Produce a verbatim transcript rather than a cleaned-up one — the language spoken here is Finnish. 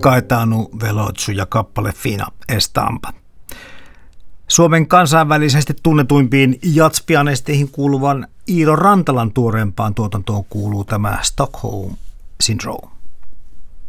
Gaetano Veloso ja kappale Fina Estampa. Suomen kansainvälisesti tunnetuimpiin jatspianesteihin kuuluvan Iiro Rantalan tuoreempaan tuotantoon kuuluu tämä Stockholm Syndrome.